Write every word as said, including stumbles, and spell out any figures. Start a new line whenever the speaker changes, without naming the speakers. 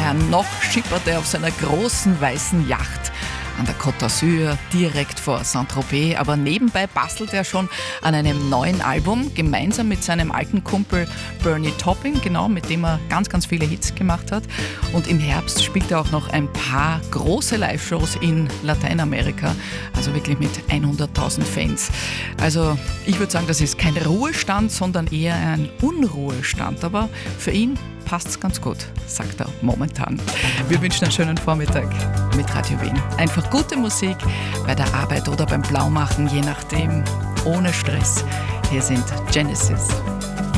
Ja, noch schippert er auf seiner großen weißen Yacht an der Côte d'Azur, direkt vor Saint-Tropez. Aber nebenbei bastelt er schon an einem neuen Album, gemeinsam mit seinem alten Kumpel Bernie Taupin, genau, mit dem er ganz, ganz viele Hits gemacht hat. Und im Herbst spielt er auch noch ein paar große Live-Shows in Lateinamerika, also wirklich mit hunderttausend Fans. Also ich würde sagen, das ist kein Ruhestand, sondern eher ein Unruhestand. Aber für ihn passt's ganz gut, sagt er momentan. Wir wünschen einen schönen Vormittag mit Radio Wien. Einfach gute Musik bei der Arbeit oder beim Blaumachen, je nachdem, ohne Stress. Hier sind Genesis.